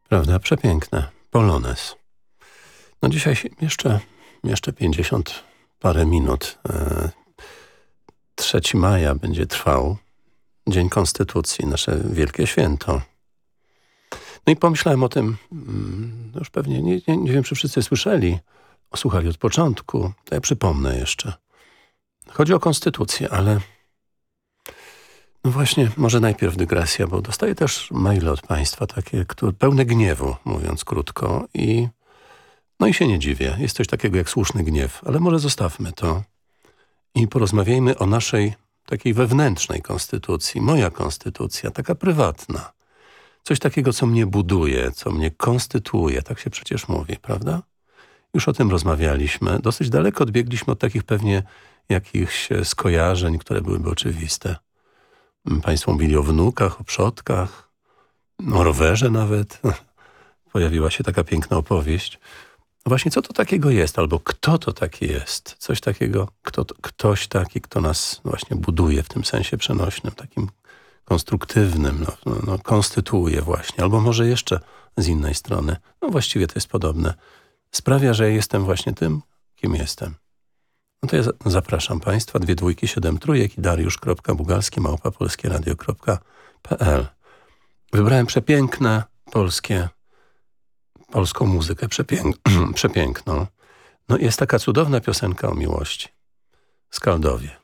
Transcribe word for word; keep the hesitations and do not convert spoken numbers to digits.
Prawda? Przepiękne. Polones. No dzisiaj jeszcze, jeszcze pięćdziesiąt parę minut. trzeciego maja będzie trwał Dzień Konstytucji, nasze wielkie święto. No i pomyślałem o tym, już pewnie, nie, nie, nie wiem, czy wszyscy słyszeli, słuchali od początku, to ja przypomnę jeszcze. Chodzi o konstytucję, ale no właśnie, może najpierw dygresja, bo dostaję też maile od państwa takie, które pełne gniewu, mówiąc krótko, i no i się nie dziwię. Jest coś takiego jak słuszny gniew, ale może zostawmy to i porozmawiajmy o naszej takiej wewnętrznej konstytucji. Moja konstytucja, taka prywatna. Coś takiego, co mnie buduje, co mnie konstytuuje. Tak się przecież mówi, prawda? Już o tym rozmawialiśmy. Dosyć daleko odbiegliśmy od takich pewnie jakichś skojarzeń, które byłyby oczywiste. Państwo mówili o wnukach, o przodkach, o rowerze nawet. Pojawiła się taka piękna opowieść. Właśnie co to takiego jest, albo kto to taki jest? Coś takiego, kto, ktoś taki, kto nas właśnie buduje w tym sensie przenośnym, takim konstruktywnym, no, no, no, konstytuuje właśnie, albo może jeszcze z innej strony, no właściwie to jest podobne, sprawia, że jestem właśnie tym, kim jestem. No to ja zapraszam Państwa, dwie dwójki, siedem trójek i dariusz.bugalski małpa polskieradio kropka pe el. Wybrałem przepiękne polskie, polską muzykę, przepięk, przepiękną. No jest taka cudowna piosenka o miłości. Skaldowie.